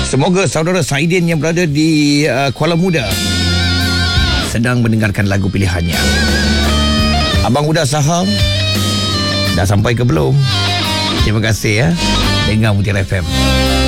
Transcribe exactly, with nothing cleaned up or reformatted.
Semoga saudara Saidin yang berada di uh, Kuala Muda sedang mendengarkan lagu pilihannya. Abang Uda Saham dah sampai ke belum? Terima kasih ya. Dengar Mutiara F M.